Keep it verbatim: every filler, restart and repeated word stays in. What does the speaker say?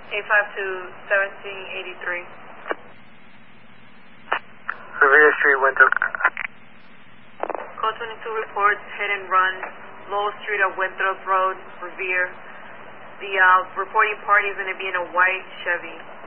eight five two, seventeen eighty-three. Revere Street, Winthrop. Code twenty-two reports hit and run, Lowell Street of Winthrop Road, Revere. The uh, reporting party is going to be in a white Chevy.